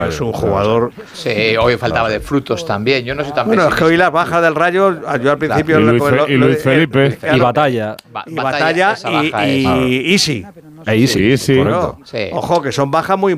Es un jugador. Sí, hoy faltaba de Frutos también. Yo no sé tan Bueno, es que hoy las bajas del Rayo, yo al principio. Y Luis Felipe. Y Batalla. Y Batalla y Easy. Sí, Bueno, ojo, que son bajas muy